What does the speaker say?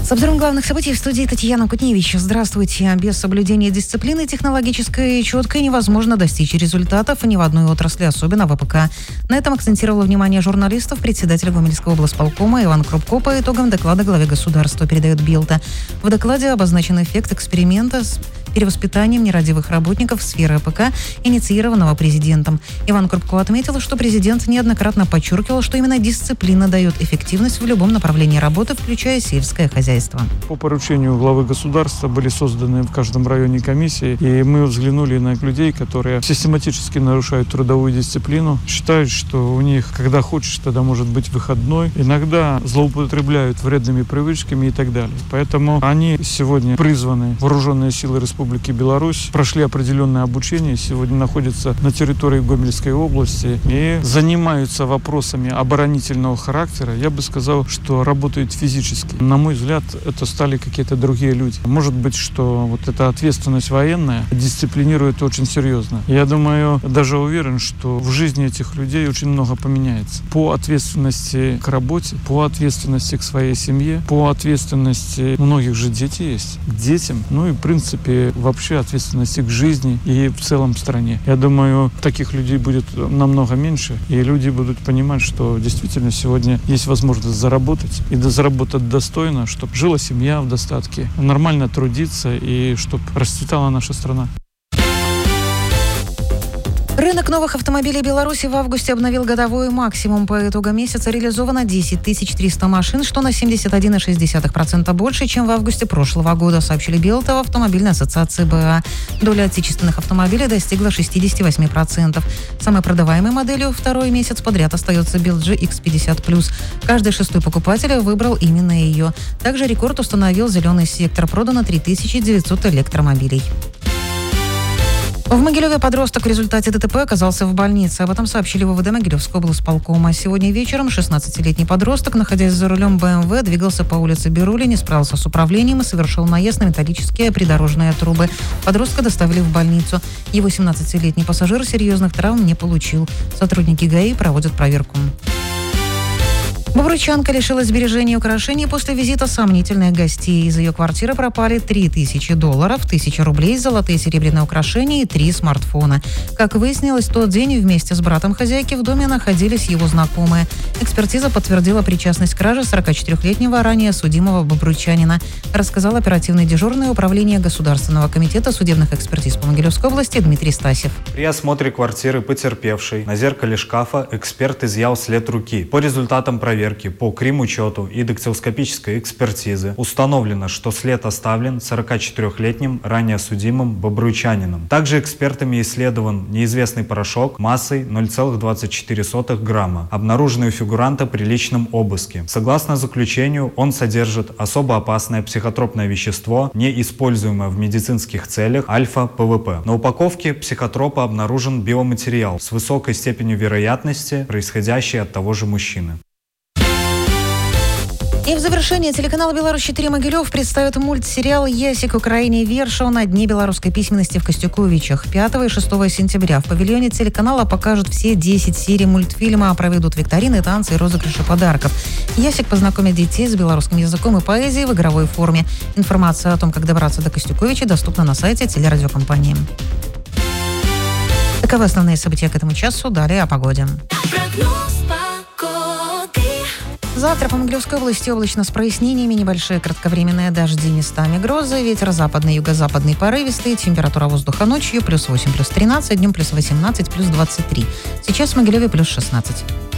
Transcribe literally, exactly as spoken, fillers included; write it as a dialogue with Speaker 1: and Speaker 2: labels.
Speaker 1: С обзором главных событий в студии Татьяна Кутневич. Здравствуйте. Без соблюдения дисциплины технологической и четкой невозможно достичь результатов ни в одной отрасли, особенно в ВПК. На этом акцентировала внимание журналистов председатель Гомельского облсполкома Иван Крупко по итогам доклада главе государства, передает Билта. В докладе обозначен эффект эксперимента с перевоспитанием нерадивых работников сферы АПК, инициированного президентом. Иван Крупко отметил, что президент неоднократно подчеркивал, что именно дисциплина дает эффективность в любом направлении работы, включая сельское хозяйство.
Speaker 2: По поручению главы государства были созданы в каждом районе комиссии, и мы взглянули на людей, которые систематически нарушают трудовую дисциплину, считают, что у них, когда хочешь, тогда может быть выходной, иногда злоупотребляют вредными привычками и так далее. Поэтому они сегодня призваны, вооруженные силы Республики Беларусь, прошли определенное обучение, сегодня находятся на территории Гомельской области и занимаются вопросами оборонительного характера. Я бы сказал, что работают физически. На мой взгляд, это стали какие-то другие люди. Может быть, что вот эта ответственность военная дисциплинирует очень серьезно. Я думаю, даже уверен, что в жизни этих людей очень много поменяется. По ответственности к работе, по ответственности к своей семье, по ответственности, у многих же дети есть, к детям, ну и в принципе вообще ответственности к жизни и в целом стране. Я думаю, таких людей будет намного меньше, и люди будут понимать, что действительно сегодня есть возможность заработать и заработать достойно, чтобы жила семья в достатке, нормально трудиться и чтобы расцветала наша страна.
Speaker 1: Рынок новых автомобилей Беларуси в августе обновил годовой максимум. По итогам месяца реализовано десять тысяч триста машин, что на семьдесят один целых шесть десятых процента больше, чем в августе прошлого года, сообщили Билта в автомобильной ассоциации БА. Доля отечественных автомобилей достигла шестьдесят восемь процентов. Самой продаваемой моделью второй месяц подряд остается Билт джи икс пятьдесят плюс. Каждый шестой покупатель выбрал именно ее. Также рекорд установил зеленый сектор. Продано три тысячи девятьсот электромобилей. В Могилеве подросток в результате ДТП оказался в больнице. Об этом сообщили в УВД Могилевского облсполкома. Сегодня вечером шестнадцатилетний подросток, находясь за рулем БМВ, двигался по улице Бирули, не справился с управлением и совершил наезд на металлические придорожные трубы. Подростка доставили в больницу. Его семнадцатилетний пассажир серьезных травм не получил. Сотрудники ГАИ проводят проверку. Бобруйчанка лишилась сбережений и украшений после визита сомнительных гостей. Из ее квартиры пропали три тысячи долларов, тысяча рублей, золотые и серебряные украшения и три смартфона. Как выяснилось, в тот день вместе с братом хозяйки в доме находились его знакомые. Экспертиза подтвердила причастность к краже сорокачетырёхлетнего ранее судимого бобруйчанина, рассказал оперативный дежурный управления Государственного комитета судебных экспертиз по Могилевской области Дмитрий Стасев.
Speaker 3: При осмотре квартиры потерпевшей на зеркале шкафа эксперт изъял след руки. По результатам проверки по крим-учету и дактилоскопической экспертизы установлено, что след оставлен сорокачетырёхлетним ранее судимым бобруйчанином. Также экспертами исследован неизвестный порошок массой ноль целых двадцать четыре сотых грамма, обнаруженный у фигуранта при личном обыске. Согласно заключению, он содержит особо опасное психотропное вещество, не используемое в медицинских целях, альфа-ПВП. На упаковке психотропа обнаружен биоматериал с высокой степенью вероятности, происходящий от того же мужчины.
Speaker 1: И в завершение телеканал «Беларусь-четыре Могилев» представит мультсериал «Ясик Украине Вершо» на Дне белорусской письменности в Костюковичах. пятого и шестого сентября в павильоне телеканала покажут все десять серий мультфильма, проведут викторины, танцы и розыгрыши подарков. «Ясик» познакомит детей с белорусским языком и поэзией в игровой форме. Информация о том, как добраться до Костюковича, доступна на сайте телерадиокомпании. Таковы основные события к этому часу. Далее о погоде. Завтра по Могилевской области облачно с прояснениями, небольшие кратковременные дожди, местами грозы, ветер западный, юго-западный порывистый, температура воздуха ночью плюс восемь, плюс тринадцать, днем плюс восемнадцать, плюс двадцать три. Сейчас в Могилеве плюс шестнадцать.